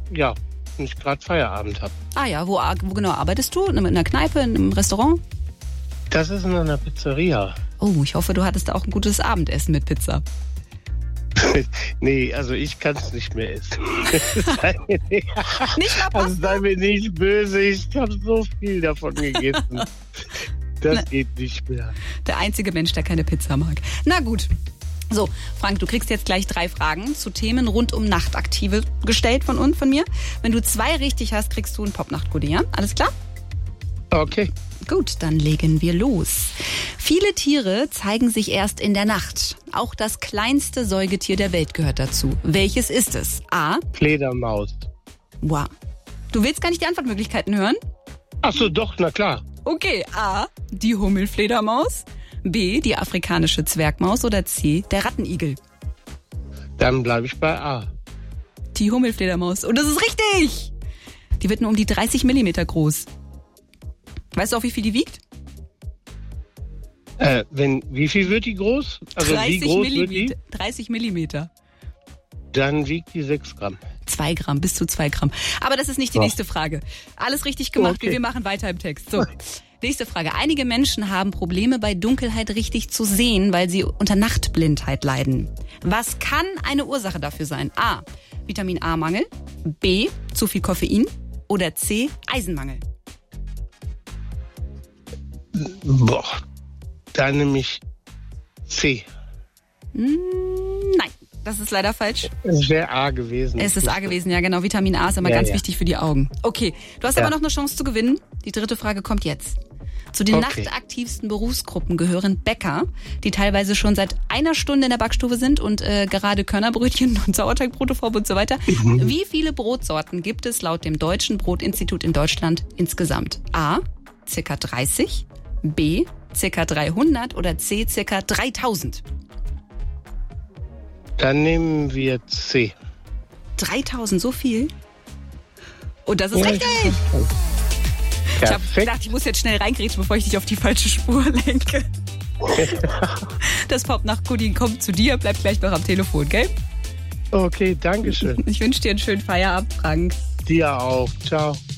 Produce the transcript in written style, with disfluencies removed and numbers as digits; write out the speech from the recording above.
ja, wenn ich gerade Feierabend habe. Ah ja, wo genau arbeitest du? In einer Kneipe, in einem Restaurant? Das ist in einer Pizzeria. Oh, ich hoffe, du hattest da auch ein gutes Abendessen mit Pizza. Nee, also ich kann es nicht mehr essen. Nicht mal Also Pasta? sei mir nicht böse, ich habe so viel davon gegessen. Das geht nicht mehr. Der einzige Mensch, der keine Pizza mag. Na gut. So, Frank, du kriegst jetzt gleich 3 Fragen zu Themen rund um Nachtaktive gestellt von mir. Wenn du 2 richtig hast, kriegst du ein Popnacht-Goodie, ja? Alles klar? Okay. Gut, dann legen wir los. Viele Tiere zeigen sich erst in der Nacht. Auch das kleinste Säugetier der Welt gehört dazu. Welches ist es? A. Fledermaus. Wow. Du willst gar nicht die Antwortmöglichkeiten hören? Ach so, doch, na klar. Okay, A. Die Hummelfledermaus. B. Die afrikanische Zwergmaus. Oder C. Der Rattenigel. Dann bleibe ich bei A. Die Hummelfledermaus. Und das ist richtig! Die wird nur um die 30 Millimeter groß. Weißt du auch, wie viel die wiegt? Wie viel wird die groß? Also 30 wie groß Millimeter. wird die? 30 Millimeter. Dann wiegt die 6 Gramm. 2 Gramm, bis zu 2 Gramm. Aber das ist nicht die nächste Frage. Alles richtig gemacht, Okay. wir machen weiter im Text. So, nächste Frage. Einige Menschen haben Probleme bei Dunkelheit richtig zu sehen, weil sie unter Nachtblindheit leiden. Was kann eine Ursache dafür sein? A. Vitamin A-Mangel. B. Zu viel Koffein. Oder C. Eisenmangel. Boah, dann nehme ich C. Nein, das ist leider falsch. Es wäre A gewesen. Es ist A gewesen, ja genau. Vitamin A ist immer ganz wichtig für die Augen. Okay, du hast aber noch eine Chance zu gewinnen. Die 3. Frage kommt jetzt. Zu den nachtaktivsten Berufsgruppen gehören Bäcker, die teilweise schon seit 1 Stunde in der Backstube sind und gerade Körnerbrötchen und Sauerteigbrote formen und so weiter. Wie viele Brotsorten gibt es laut dem Deutschen Brotinstitut in Deutschland insgesamt? A. Circa 30, B. Circa 300 oder C. Circa 3000? Dann nehmen wir C. 3000, so viel? Und das ist richtig! Ich habe gedacht, ich muss jetzt schnell reingrätschen, bevor ich dich auf die falsche Spur lenke. Das Popnacht-Goodie kommt zu dir, bleib gleich noch am Telefon, gell? Okay, danke schön. Ich wünsche dir einen schönen Feierabend, Frank. Dir auch. Ciao.